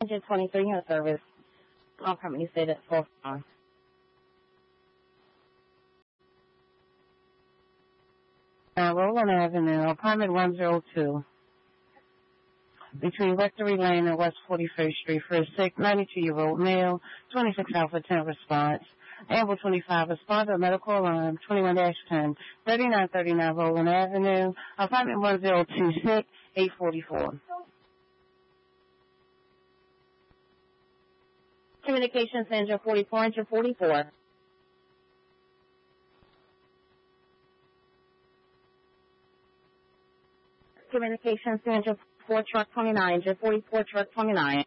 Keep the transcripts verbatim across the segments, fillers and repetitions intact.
Engine twenty-three, your service. All company stayed at four five. Uh, Roland Avenue, apartment one oh two. Between Rectory Lane and West forty-first Street for a sick ninety-two-year-old male, twenty-six Alpha ten response. Amble twenty-five, respond to a medical alarm, twenty-one dash ten, thirty-nine thirty-nine Roland Avenue, apartment one oh two six, eight forty-four. Communications engine forty-four, engine forty-four. Communications engine four, truck twenty-nine, engine forty-four, truck twenty-nine.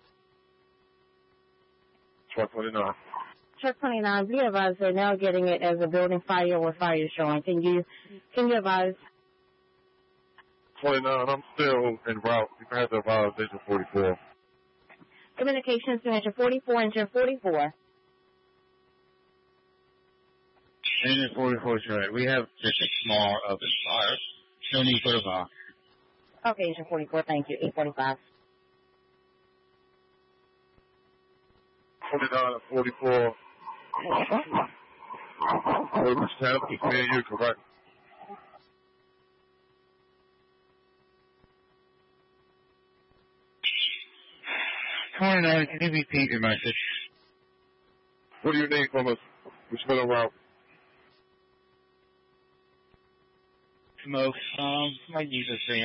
Truck twenty-nine. Truck twenty-nine, be advised they're now getting it as a building fire or fire showing. Can you, can you advise? twenty-nine, I'm still en route. You can have to advise engine forty-four. Communications to engine forty-four, engine forty-four. Engine forty-four, right. We have just a small open fire. No need for a box. Okay, engine forty-four, thank you. eight forty-five. twenty-nine and forty-four. Which tab is me and you, correct? twenty-nine, can you repeat your message? What do you need from us? We're still en route. Smoke, um, might use a